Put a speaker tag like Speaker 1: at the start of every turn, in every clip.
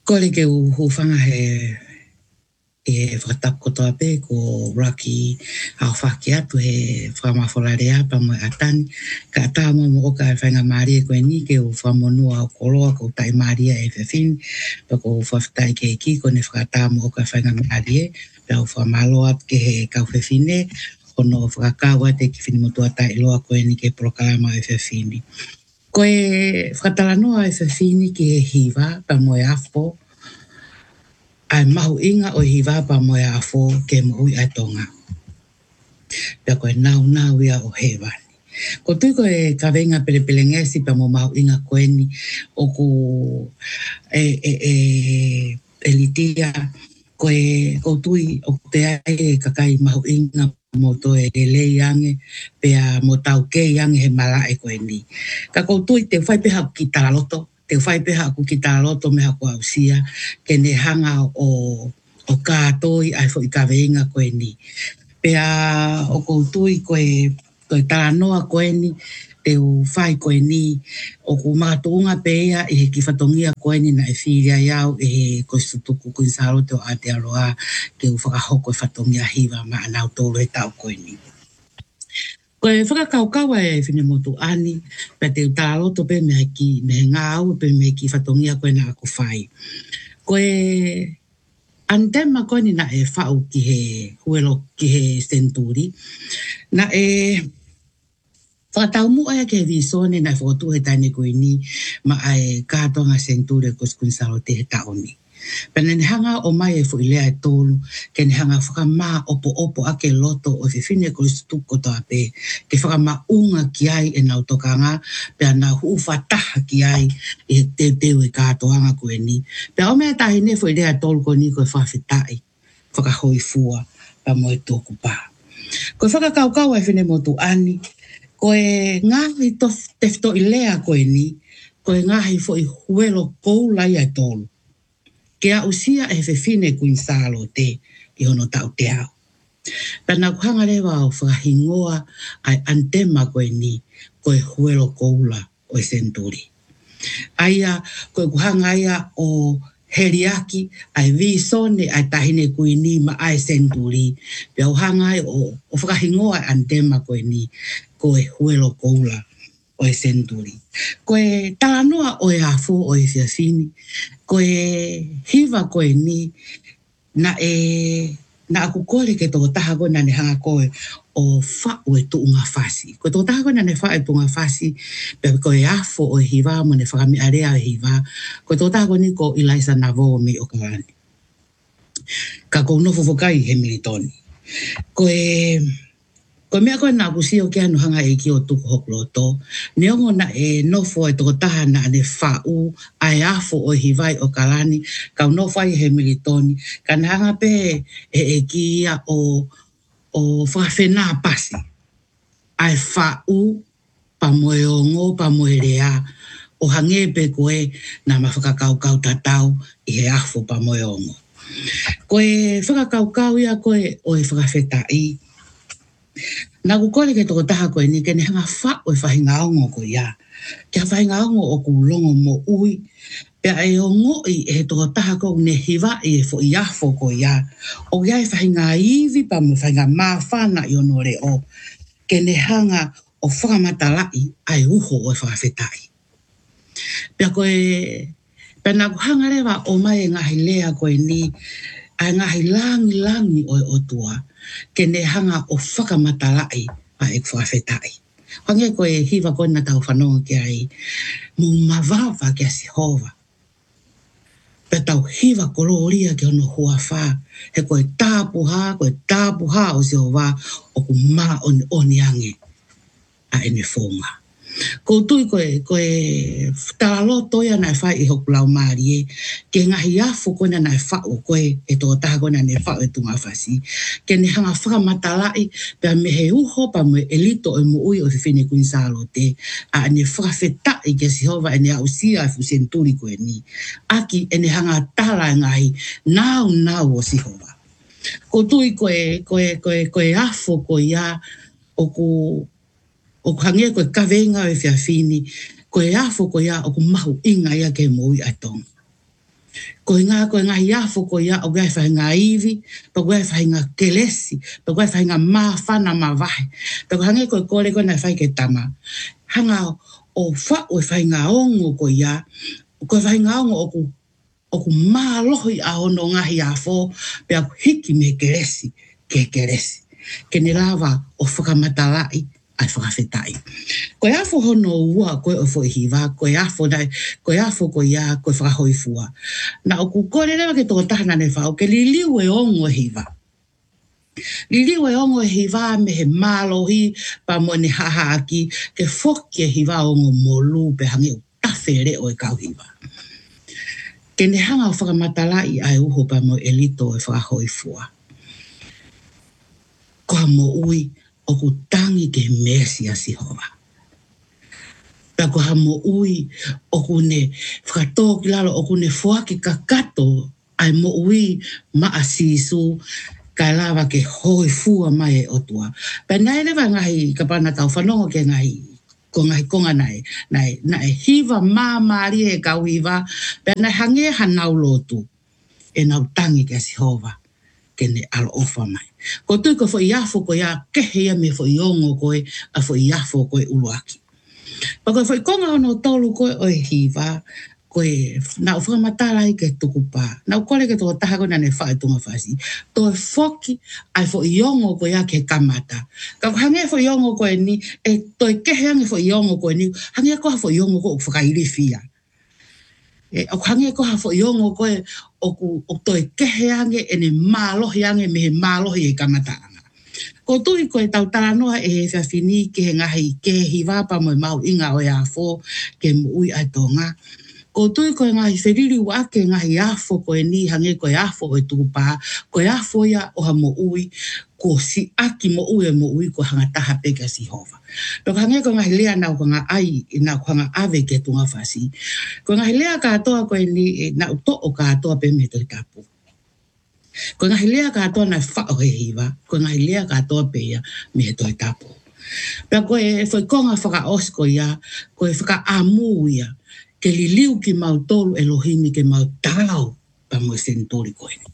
Speaker 1: Kore ke uhufanga whakatap kotoa pe ko Rocky au whaki atu he whakamawholarea pa mo atani. Ka ata mo mo ka whainga maari koe ni ke u whamonua o koroa ko tai maari e whiwhin. Pa ko whawhitai ke ki ko ne whakata mo ka whainga maari e. Pa u whamalo at ke he kau whiwhine. Kono whakakawa te ki whinimutua tai loa koe ni ke prokalama e whiwhine. Koe whakatalanoa e whiwhine ki he hiva pa mo e afo. Ai mahu inga o hiva pa mo e afo ke mo ui ai tonga. Pea koe nau ia o hewani. Ko tui koe ka venga pele ngesi pa mo mahu inga koe ni o ku litia koe tui o te ai kakai mahu inga mo to e lei ange pea mo tau ke ange he mala e koe ni. Ka ko tui te whai peha ki taraloto. Te whai peha ku ki taraloto meha ko ausia ke ne hanga o kātoi ai fo i ka veinga koe ni. Pea o koutui koe taranoa koe ni te u whai koe ni o ku mātuunga pēia e he ki whatongia koe ni na e whiria iau e he koe sutuku kuin sarote o Aotearoa ke u whakahoko e whatongia hiva ma anau tōru e tau koe ni. Koe whakakaukawa e whinemotu ani, pe te utaroto pe me ngā au pe me ki whatongia koe na ako whai. Koe antema koe ni na e whau ki he huelo ki he senturi. Na e whakatau mua ke visone na whakatu he taine koe ni ma ai kātonga senturi ko skunsaro te he taoni. Pena ni hanga o mai e fuilea e tolu, ke ni hanga whakama opo ake loto o whiwhine ko stuko toa pe, ke whakama unga ki ai e nau tokanga, pea na huwhataha ki ai e te teu e kātoanga koe ni. Pea o mea tahi ne fuilea e tolu ko ni koe whawhitai, whakahoi fua, pa mo e tōku pā. Koe whakakaukau e whine motu ani, koe ngahi te whito i lea koe ni, koe ngahi fo i huelo koulai e tolu. Ke a usia e whiwhine kuin salo te i hono tau te au. Pena kuhanga rewa o whakahingoa ai antema koe ni koe huelo koula o i senturi. Aia, koe kuhanga aia o heriaki ai visone ai tahine kui ni ma ai senturi. Pea uhanga ai o whakahingoa ai antema koe ni koe huelo koula o i senturi. Koe tānoa o e afo o i whiawhini. Koe hiva koe ni na aku kore ke tō taha koe na ne hanga koe o whau e tuunga whasi. Koe tō taha koe na ne whau e tuunga whasi, pe koe afo o e hiva mo ne whakami area o e hiva. Koe tō taha koe ni ko Eliza Navo me o kawani. Ka kou nofo whakai he militoni. Koe mea koe nā kusio ke anu hanga e ki o tuku hokloto, ne ongo na e nofo e toko taha na ne whau ai afo o hivai o kalani, kau nofo ai he militoni, ka na hanga pe e ki ia o whawhenā pasi. Ai whau pa moe ongo, pa moe rea, o hange pe koe na mawhakakaukau tatau i he afo pa moe ongo. Koe whakakaukau ia koe o e whakawhetai, nā kukore ke toko taha koe ni, ke ne hanga whao e whahingaongo ko ia. Kia whahingaongo o ku longo mo ui. Pea e o ngoi e toko taha koe ne hiva e fo i afo ko ia. O ia e whahinga iwi pa mo whahinga mawhana i ono re o. Ke ne hanga o whakamatalai ai uho o e whakawhetai. Pea koe, pea nā kuhanga rewa o mai e ngahi lea koe ni, ai ngahi langi o e otua. Ke ne hanga o whakamatalai a e whakawhetai. Hange koe hiva koe na tau whanonga ki ai, mo mawawa ki a Sihova. Pe tau hiva koloria ki ono hua wha, he koe tāpuha o Sihova o ku maa oni ange a ene whonga. Ko tui koe tāloto ia nai whai i hoku lau maari e, ke ngahi afu koe na nai whau koe e tō taha koe na nai whau e tunga whasi. Ke ne hanga whakamatalai, pia me he uho pa me elito e mo ui o whiwhine kuin salo te, a ne whakawhetai ke Sihova e ne au sia e fusenturi koe ni. Aki e ne hanga tala e ngahi nau o Sihova. Ko tui koe afu koe ia o hange koe kawenga e whiawhini, koe afo koe ia o ku mahu inga ia ke mo ui atong. Koe ngā hiafo ko ia o gai whahinga iwi, pa gai whahinga kelesi, pa gai whahinga mawhana mawahe. Pa hange koe kore koe nai whaike tama. Hanga o wha o whahinga ongo ko ia, koe whahinga ongo oku mālohi a hono ngā hiafo, pe aku hiki me kelesi, ke kelesi. Ke ne lawa o whakamatalai, ai whakawhetai. Koe afo hono ua koe o fo hiva, koe afo ko ia, koe whakahoifua. Na o ku kore rewa ke tō tahana ne whao, ke liliu e ongo hiva. Liliu e ongo hiva me he mālohi, pa mo ne hahaaki, ke whoki e hiva ongo molu, pe hangi o tawhere o e kau hiva. Ke ne hanga o whakamatalai ai uho pa mo elito e whakahoifua. Koha mo ui, o ku tangi ke mesi a Sihova. Pea koha mo ui, o ku ne whakatō ki lalo, o ku ne whuaki kakato, ai mo ui maa sisu, kai lawa ke hoi fua mai e otua. Pea nai lewa ngahi kapana tau whanongo ke ngahi, ko ngahi konga nai hiva maari e kau hiva, pea nai hange hanau lotu, e nau tangi ke a Sihova, ke ne alo ofa mai. Ko tui ko fo iafo ko ia kehe ia me fo iongo koe a fo iafo koe uluaki. Pa koe fo i konga ono tolu koe o e hiva, koe na uwhaka matalai ke tukupa. Na ukole ke toko taha koe nane whae tunga whasi. To e foki ai fo iongo koe ia ke kamata. Ka hange fo iongo koe ni, e to e kehe ange fo iongo koe ni, hange koha fo iongo koe whakairi fia. O hange koha fo iongo koe o to e kehe ange e ne mālohi ange me he mālohi e kamata anga. Ko tui koe tau taranoa e he whiawhini ke he ngahi ke hiva pa mo e mau inga o e afo ke mo ui ai tonga. Ko tui koe ngahi wheriri wake ngahi afo koe ni hange koe afo o e tukupa, koe afo ia o ha mo ui, ko si aki mo ui ko hanga taha peka Sihova. Peko hange koe ngahi lea nau ko ngā ai, nau ko ngā ave ke tunga whasi. Koe ngahi lea kātoa koe ni, nau to o kātoa pe me toi tapu. Koe ngahi lea kātoa nai whao he hiva, koe ngahi lea kātoa pe ia me toi tapu. Pea koe foi konga whaka osko ia, koe whaka amu ia, ke li liu ki mau tolu Elohimi ke mau tau pa mo sentori koe ni.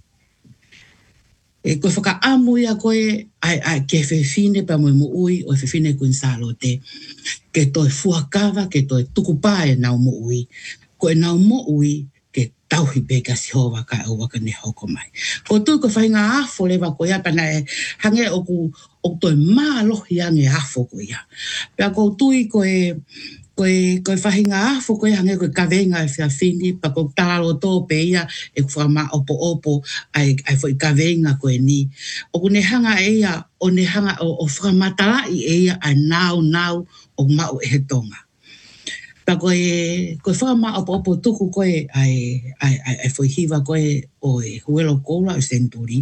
Speaker 1: E koe whaka amu ia koe ai ke whewhine pa mo ui o whewhine kuin salote. Ke toi fuakawa, ke toi tukupa e nau mo ui. Koe nau mo ui ke tauhi peka Sihova ka e waka ne hoko mai. Ko tui ko whainga afo lewa koe ia pana e hange o toi mālohi ange afo koe ia. Pea ko tui koe whahinga afo koe hange koe kawenga e whiawhini, pa ko tālo tō pe ia e whama opo ai fo i kawenga koe ni. O kune hanga e ia, o ne hanga o whamatalai e ia ai nau o mau e he tonga. Pa koe whama opo tuku koe ai fo i hiva koe o e huelo koula o senturi.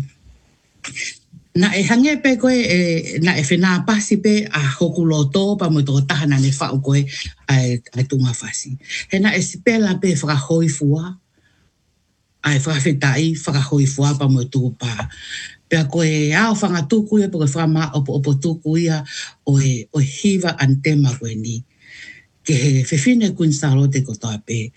Speaker 1: Na e hange pe koe, na e whenā pasi pe a hoku loto pa mo toko tahana ne whao koe ai tunga whasi. He na e sipela pe whakahoifua, ai whakawhetai whakahoifua pa mo tuku pa. Pea koe ao whangatuku ia, pa koe whama opo tuku ia o e hiva antema koe ni. Ke he whewhine kuin salote ko toa pe,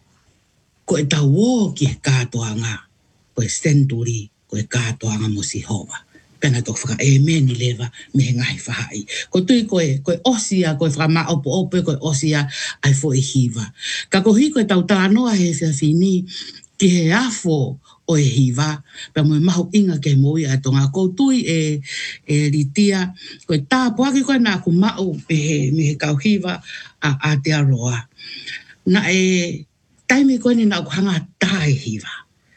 Speaker 1: koe tau o ki he kātoanga, koe senturi, koe kātoanga mo Sihova. Pena tō whaka e meni lewa me he ngahi whahai. Ko tui koe osia, koe whakama opo koe osia ai fo e hiva. Ka kohi koe tau tānoa he whiawhini ki he afo o e hiva, pia mo e mahu inga ke moi a tonga. Ko tui e ritia, koe tāpuaki koe nā ku mau me he kau hiva a te aroa. Na e taimi koe ni nā ku hanga tāe hiva.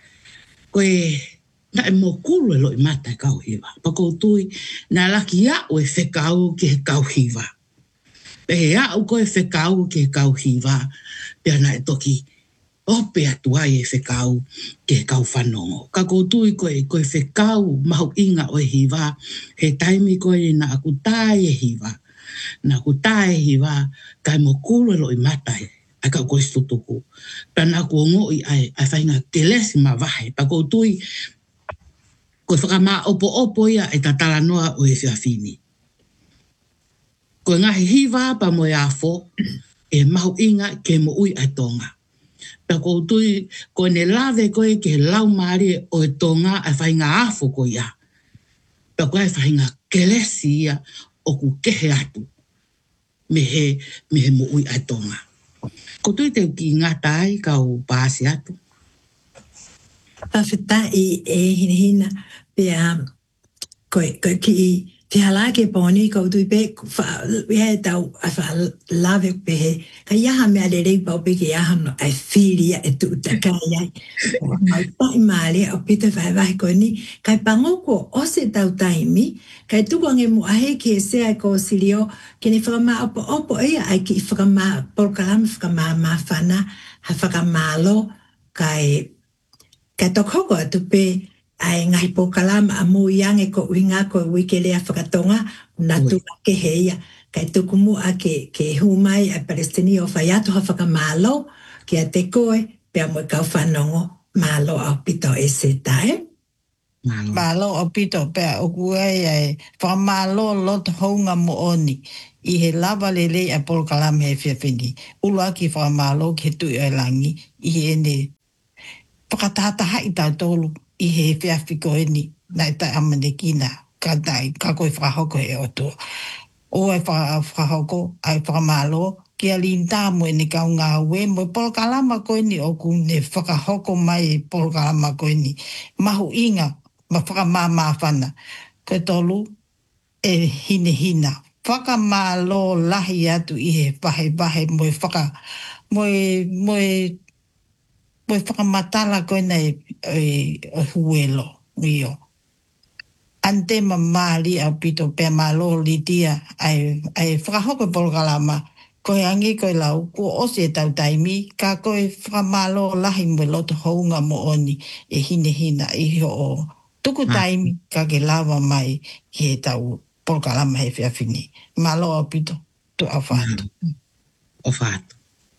Speaker 1: Koe na e mokulu e loi mata e kau hiva. Pa koutui, na laki au e whekau ki he kau hiva. Pe he au koe whekau ki he kau hiva, pia na e toki ope atuai e whekau ki he kau whanongo. Ka koutui koe whekau mahu inga o e hiva, he taimi koe na aku tae e hiva. Na aku tae hiva, kai mokulu e loi mata e. Ai kau koe stutuku. Pia na aku ngoi ai whainga telesi ma vahe. Pa koutui, koe whakama opo ia e tatala noa o e whiawhini. Koe ngahi hiva pa mo e afo, e mahu inga ke mo ui ai tonga. Pea koutui, ko ne lave koe ke lau maari o e tonga e whainga afo ko ia. Pea koe e whainga kelesi ia o ku kehe atu. Me he mo ui ai tonga. Koutui te ki ngata ai ka o paasi atu.
Speaker 2: Tawhita hina hina pea koe ki te hala ke poni koutui pe he tau a wha lave pe he ka iaha mea le rei pau pe ke iaha no ai whiria e tu takai ai mai pai maare o pita whai wahi koe ni kai pangoko o se tau taimi kai tuko nge mu ahe ke se ai ko sirio ke ne whakama opo ea ai ki whakama polkalama whakama mawhana ha whakamalo kai tokoko atu pe ai ngai pokalama a mu iange ko winga ko wikele a whakatonga na tuka ke heia. Kai tuku mu a ke humai a Palestini o whaiatu ha whakamalo ki a te koe pea mo kau whanongo malo au pito e se tae.
Speaker 3: Malo au pito pea o kuei ai whamalo lot hounga mo oni. I he lava lele a polkalama he whiawhini. Ulua ki whamalo ke tui o langi i he ene whakatataha i tau tolu i he whiawhiko eni na i tai amane kina ka koe whakahoko e o tō. O e whakahoko ai whakamalo ki a linta mo ene kau ngā ue mo polkalama koe ni o ku ne whakahoko mai polkalama koe ni. Mahu inga ma whakamama whana. Koe tolu e hine hina. Whakamalo lahi atu i he wahe mo e whaka mo e whakamatala koe nei o huelo io. Ante mamali au pito pe malo litia ai whakahoko polkalama koe angi koe lau ko ose tau taimi ka koe whakamalo lahi mo loto hounga mo oni e hine hina i o tuku taimi ka ke lawa mai he tau polkalama he whiawhini. Malo au pito tu au whātu.
Speaker 1: O whātu.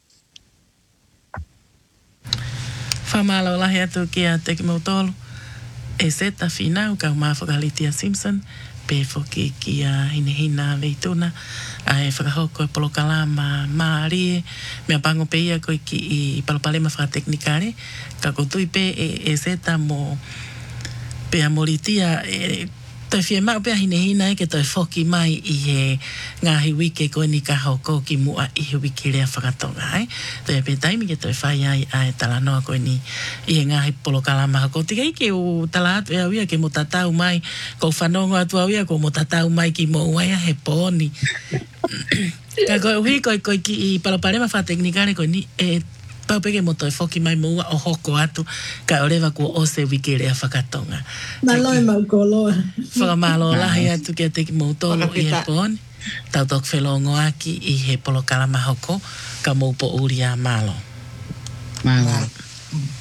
Speaker 4: Whamalo lahi atu ki a Teki Mautolo. E seta whinau kau mawhakalitia Simpson. Pe whoki ki a hinehina veituna. A e whakahoko e polokalama maarie. Mea pango pe ia koe ki i palopalema whakateknikare. Ka koutui pe e seta mo pe a moritia toi fie mau pia hinehina e ke toi whoki mai i he ngahi wike koe ni ka hoko ki mua i he wike rea whakatonga ai. Toi a pe taimi ke toi whai ai a talanoa koe ni i he ngahi polokalama hako. Tika ike o tala atu e awia ke mo tatau mai ko whanongo atu awia ko mo tatau mai ki mo uaia he pōni. Ka koe uhi koe ki i paloparema whateknikare koe ni pau peke mo toi whoki mai mua o hoko atu ka orewa ko ose wike rea whakatonga.
Speaker 2: Maloi mau koloa.
Speaker 4: Whakamalo lahi atu kia Teki Mautolo i he pōni. Tau tok whelongo aki i he polokalama hoko ka maupo uri a malo.
Speaker 1: Malo.